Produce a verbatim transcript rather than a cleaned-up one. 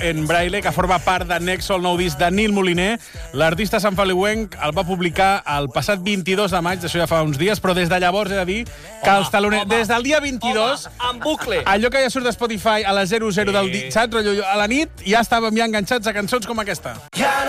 en braille, que forma part de Nexo, el nou disc de Nil Moliner. L'artista santfeliuenc el va publicar el passat vint-i-dos de maig, això ja fa uns dies, però des de llavors he de dir que home, els taloners... Home, des del dia vint-i-dos... Home, en bucle! Allò que ja surt de Spotify a les zero zero sí. del dia, saps? A la nit ja estàvem ja enganxats a cançons com aquesta. Ja